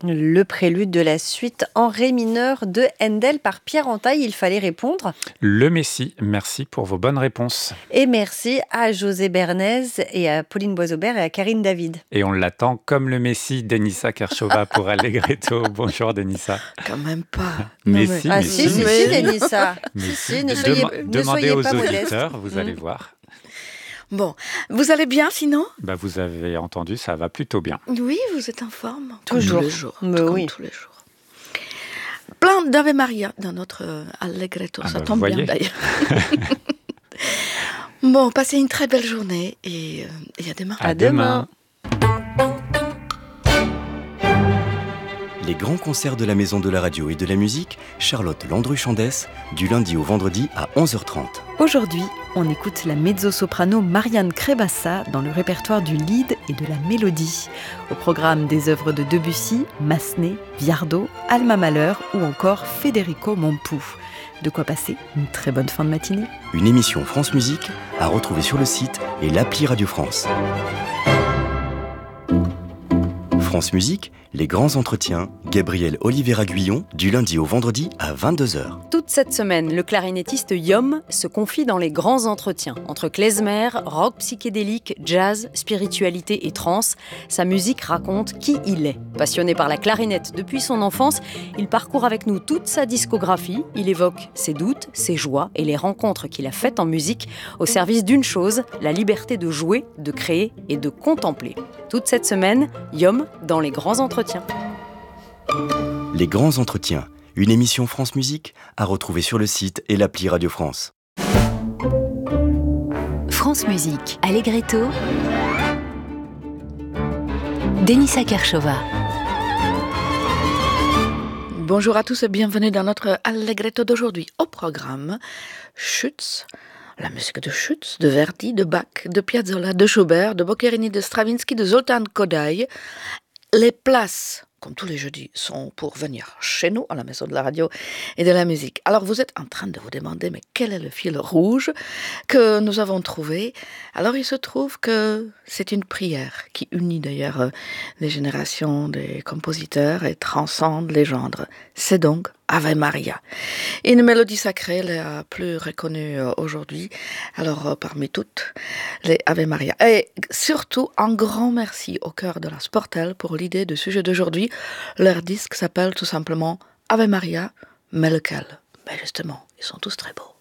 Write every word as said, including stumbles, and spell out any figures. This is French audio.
Le prélude de la suite en ré mineur de Handel par Pierre Antaille. Il fallait répondre. Le Messie, merci pour vos bonnes réponses. Et merci à José Bernays et à Pauline Boisaubert et à Karine David. Et on l'attend comme le Messie, Denissa Kershova pour Allegretto. Bonjour Denissa. Quand même pas. Mais Non, mais- si, Ah mais si, si, mais si, Denissa. mais Si, si. si, ne Dema- soyez, ne Demandez soyez aux pas modeste. auditeurs, vous allez Mm. voir. Bon, vous allez bien sinon? Bah, vous avez entendu, ça va plutôt bien. Oui, vous êtes en forme. Toujours. Comme tous les jours. Mais comme oui. tous les jours. Plein d'Ave Maria dans notre euh, Allegretto. Ah Ça bah, tombe vous bien voyez. d'ailleurs. Bon, passez une très belle journée et, euh, et à demain. À demain. Les grands concerts de la Maison de la Radio et de la Musique, Charlotte Landru-Chandès, du lundi au vendredi à onze heures trente. Aujourd'hui, on écoute la mezzo-soprano Marianne Crébassa dans le répertoire du lead et de la mélodie. Au programme des œuvres de Debussy, Massenet, Viardot, Alma Mahler ou encore Federico Mompou. De quoi passer une très bonne fin de matinée. Une émission France Musique à retrouver sur le site et l'appli Radio France. France Musique, les grands entretiens, Gabriel Oliveira Guillon, du lundi au vendredi à vingt-deux heures. Toute cette semaine, le clarinettiste Yom se confie dans les grands entretiens. Entre klezmer, rock psychédélique, jazz, spiritualité et trance, sa musique raconte qui il est. Passionné par la clarinette depuis son enfance, il parcourt avec nous toute sa discographie. Il évoque ses doutes, ses joies et les rencontres qu'il a faites en musique au service d'une chose, la liberté de jouer, de créer et de contempler. Toute cette semaine, Yom dans les grands entretiens. Les grands entretiens, une émission France Musique à retrouver sur le site et l'appli Radio France. France Musique, Allegretto, Denissa Kershova. Bonjour à tous et bienvenue dans notre Allegretto d'aujourd'hui. Au programme, Schütz, la musique de Schütz, de Verdi, de Bach, de Piazzolla, de Schubert, de Boccherini, de Stravinsky, de Zoltán Kodály. Les places, comme tous les jeudis, sont pour venir chez nous, à la Maison de la Radio et de la Musique. Alors vous êtes en train de vous demander, mais quel est le fil rouge que nous avons trouvé? Alors il se trouve que c'est une prière qui unit d'ailleurs les générations des compositeurs et transcende les genres. C'est donc Ave Maria. Une mélodie sacrée, la plus reconnue aujourd'hui. Alors, parmi toutes, les Ave Maria. Et surtout, un grand merci au cœur de la Sportel pour l'idée du sujet d'aujourd'hui. Leur disque s'appelle tout simplement Ave Maria, mais lequel? Ben justement, ils sont tous très beaux.